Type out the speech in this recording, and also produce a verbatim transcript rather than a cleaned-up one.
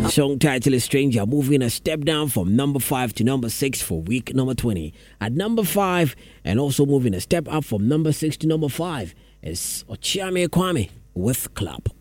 The song title is Stranger, moving a step down from number five to number six for week number twenty. At number five, and also moving a step up from number six to number five, is Ochiame Kwame with Club.